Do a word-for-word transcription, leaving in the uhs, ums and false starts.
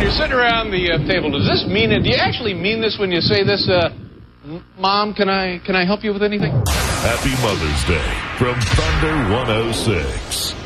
you're sitting around the uh, table, does this mean it? Do you actually mean this when you say this? Uh, Mom, can I can I help you with anything? Happy Mother's Day from Thunder one oh six.